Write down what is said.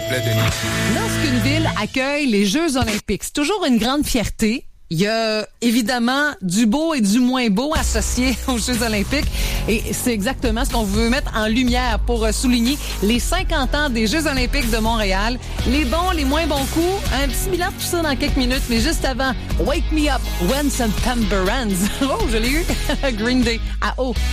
plaît, Denis? Lorsqu'une ville accueille les Jeux olympiques, c'est toujours une grande fierté. Il y a évidemment du beau et du moins beau associés aux Jeux olympiques. Et c'est exactement ce qu'on veut mettre en lumière pour souligner les 50 ans des Jeux olympiques de Montréal. Les bons, les moins bons coups. Un petit bilan de tout ça dans quelques minutes. Mais juste avant, Wake Me Up When September Ends. Oh, je l'ai eu. Green Day à haut.